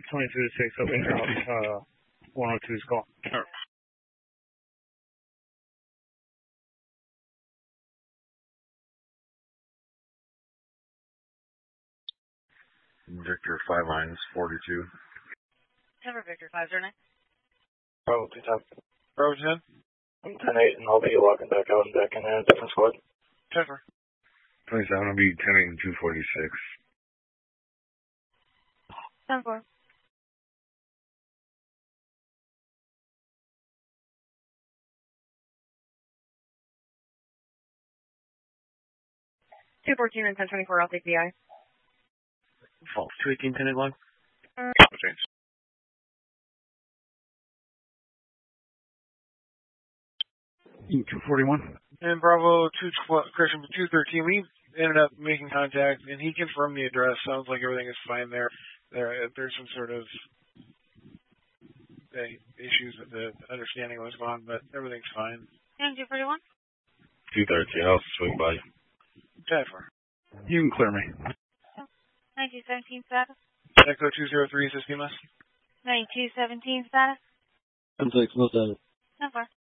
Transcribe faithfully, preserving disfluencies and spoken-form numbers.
twenty-two to six, open drop, uh, one oh two's call. Sure. Victor five lines, forty-two. Denver Victor five zero nine. Bravo two ten. Bravo ten. I'm ten eight and I'll be walking back out and back in a different squad. Denver. twenty-seven will be ten eight and two forty-six. ten four. two fourteen and ten twenty-four, I'll take the I. False. two eighteen, ten eight one. Uh, Change. two forty-one. And Bravo two twelve, Christian two thirteen, we ended up making contact, and he confirmed the address. Sounds like everything is fine there. There, there's some sort of uh, issues with the understanding what was going on, but everything's fine. And two forty-one. two thirteen, I'll swing by. Jennifer. You can clear me. ninety-two seventeen status. Echo two zero three, assisting us. ninety-two seventeen status. ten six, no status. ten four.